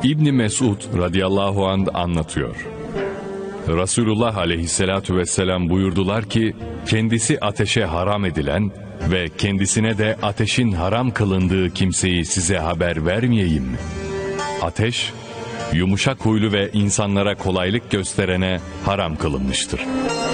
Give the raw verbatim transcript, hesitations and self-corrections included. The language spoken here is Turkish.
İbni Mesud radıyallahu anh anlatıyor. Resulullah aleyhissalatu vesselam buyurdular ki, kendisi ateşe haram edilen ve kendisine de ateşin haram kılındığı kimseyi size haber vermeyeyim mi? Ateş, yumuşak huylu ve insanlara kolaylık gösterene haram kılınmıştır.